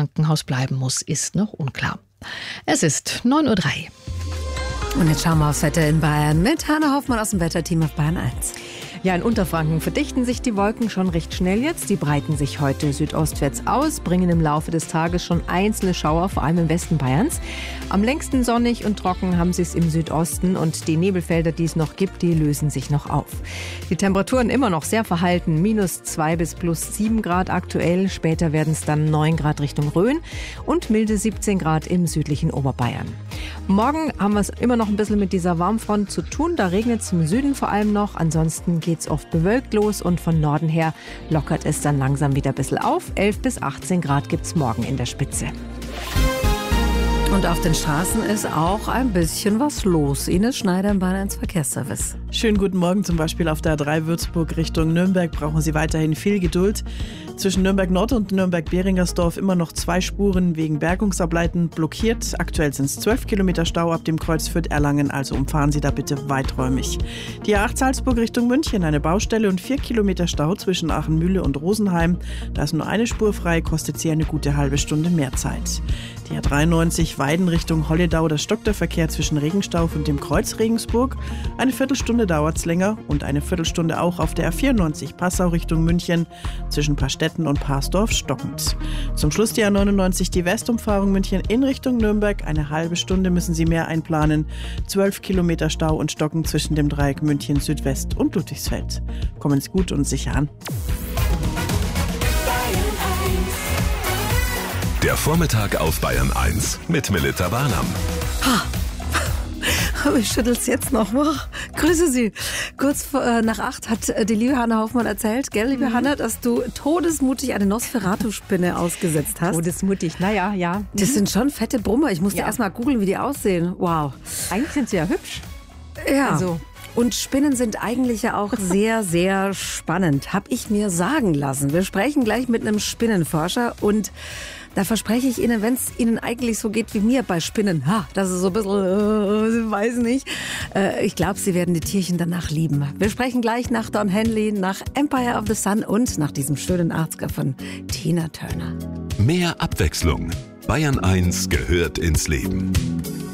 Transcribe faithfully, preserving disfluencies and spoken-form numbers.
Krankenhaus bleiben muss, ist noch unklar. Es ist neun Uhr drei. Und jetzt schauen wir aufs Wetter in Bayern mit Hanna Hoffmann aus dem Wetterteam auf Bayern eins. Ja, in Unterfranken verdichten sich die Wolken schon recht schnell jetzt. Die breiten sich heute südostwärts aus, bringen im Laufe des Tages schon einzelne Schauer, vor allem im Westen Bayerns. Am längsten sonnig und trocken haben sie es im Südosten und die Nebelfelder, die es noch gibt, die lösen sich noch auf. Die Temperaturen immer noch sehr verhalten, minus zwei bis plus sieben Grad aktuell. Später werden es dann neun Grad Richtung Rhön und milde siebzehn Grad im südlichen Oberbayern. Morgen haben wir es immer noch ein bisschen mit dieser Warmfront zu tun. Da regnet es im Süden vor allem noch. Ansonsten geht es oft bewölkt los und von Norden her lockert es dann langsam wieder ein bisschen auf. elf bis achtzehn Grad gibt es morgen in der Spitze. Und auf den Straßen ist auch ein bisschen was los. Ines Schneider im Bayern eins Verkehrsservice. Schönen guten Morgen, zum Beispiel auf der A drei Würzburg Richtung Nürnberg brauchen Sie weiterhin viel Geduld. Zwischen Nürnberg Nord und Nürnberg-Behringersdorf immer noch zwei Spuren wegen Bergungsarbeiten blockiert. Aktuell sind es zwölf Kilometer Stau ab dem Kreuz Fürth-Erlangen, also umfahren Sie da bitte weiträumig. Die A acht Salzburg Richtung München, eine Baustelle und vier Kilometer Stau zwischen Aachen-Mühle und Rosenheim. Da ist nur eine Spur frei, kostet Sie eine gute halbe Stunde mehr Zeit. Die A dreiundneunzig Weiden Richtung Holledau, da stockt der Verkehr zwischen Regenstauf und dem Kreuz Regensburg. Eine Viertelstunde dauert es länger und eine Viertelstunde auch auf der A vierundneunzig Passau Richtung München zwischen Pastetten und Parsdorf stockend. Zum Schluss die A neunundneunzig, die Westumfahrung München in Richtung Nürnberg. Eine halbe Stunde müssen Sie mehr einplanen. zwölf Kilometer Stau und Stocken zwischen dem Dreieck München Südwest und Ludwigsfeld. Kommen Sie gut und sicher an. Der Vormittag auf Bayern eins mit Melita Barnam. Ha. Ich schüttel's jetzt noch. Grüße Sie. Kurz vor, äh, nach acht hat äh, die liebe Hanna Hoffmann erzählt, gell, liebe mhm. Hanna, dass du todesmutig eine Nosferatu-Spinne ausgesetzt hast. Todesmutig, naja, ja. Mhm. Das sind schon fette Brummer. Ich musste ja. erst mal googeln, wie die aussehen. Wow. Eigentlich sind sie ja hübsch. Ja. Also. Und Spinnen sind eigentlich ja auch sehr, sehr spannend, habe ich mir sagen lassen. Wir sprechen gleich mit einem Spinnenforscher und da verspreche ich Ihnen, wenn es Ihnen eigentlich so geht wie mir bei Spinnen, ha, das ist so ein bisschen, äh, weiß nicht, äh, ich glaube, Sie werden die Tierchen danach lieben. Wir sprechen gleich nach Don Henley, nach Empire of the Sun und nach diesem schönen Arztger von Tina Turner. Mehr Abwechslung. Bayern eins gehört ins Leben.